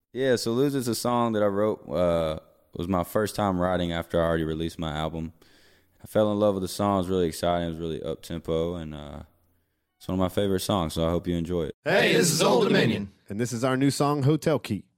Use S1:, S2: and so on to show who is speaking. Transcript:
S1: Yeah, so Lose is a song that I wrote. Was my first time writing after I already released my album. I fell in love with the song. It was really exciting. It was really up tempo, and it's one of my favorite songs. So I hope you enjoy it.
S2: Hey, this is Old Dominion.
S3: And this is our new song, Hotel Key.